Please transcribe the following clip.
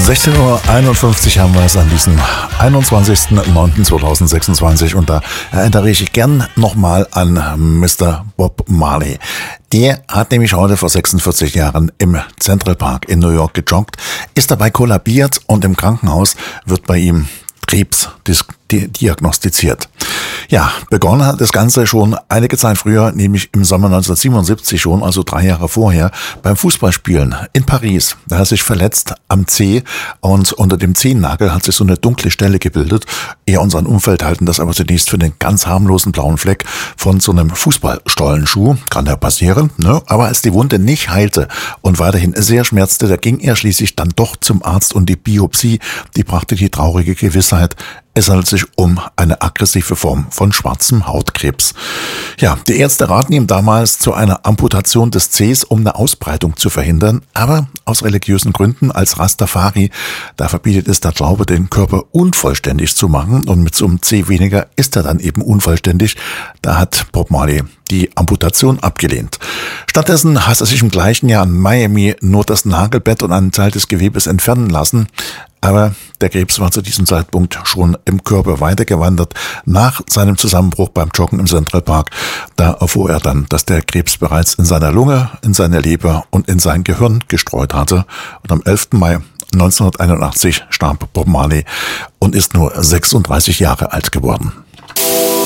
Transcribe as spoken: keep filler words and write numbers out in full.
sechzehn Uhr einundfünfzig haben wir es an diesem einundzwanzigsten neunten zweitausendsechsundzwanzig und da erinnere ich gern nochmal an Mister Bob Marley. Der hat nämlich heute vor sechsundvierzig Jahren im Central Park in New York gejoggt, ist dabei kollabiert und im Krankenhaus wird bei ihm Krebs diagnostiziert. Ja, begonnen hat das Ganze schon einige Zeit früher, nämlich im Sommer neunzehnhundertsiebenundsiebzig schon, also drei Jahre vorher, beim Fußballspielen in Paris. Da hat er sich verletzt am Zeh und unter dem Zehennagel hat sich so eine dunkle Stelle gebildet. Er und sein Umfeld halten das aber zunächst für den ganz harmlosen blauen Fleck von so einem Fußballstollenschuh. Kann ja passieren, ne? Aber als die Wunde nicht heilte und weiterhin sehr schmerzte, da ging er schließlich dann doch zum Arzt und die Biopsie, die brachte die traurige Gewissheit, es handelt sich um eine aggressive Form von schwarzem Hautkrebs. Ja, die Ärzte raten ihm damals zu einer Amputation des Zehs, um eine Ausbreitung zu verhindern. Aber aus religiösen Gründen als Rastafari, da verbietet es der Glaube, den Körper unvollständig zu machen. Und mit so einem Zeh weniger ist er dann eben unvollständig. Da hat Bob Marley die Amputation abgelehnt. Stattdessen hat er sich im gleichen Jahr in Miami nur das Nagelbett und einen Teil des Gewebes entfernen lassen. Aber der Krebs war zu diesem Zeitpunkt schon im Körper weitergewandert. Nach seinem Zusammenbruch beim Joggen im Central Park, da erfuhr er dann, dass der Krebs bereits in seiner Lunge, in seiner Leber und in sein Gehirn gestreut hatte. Und am elften Mai neunzehnhunderteinundachtzig starb Bob Marley und ist nur sechsunddreißig Jahre alt geworden.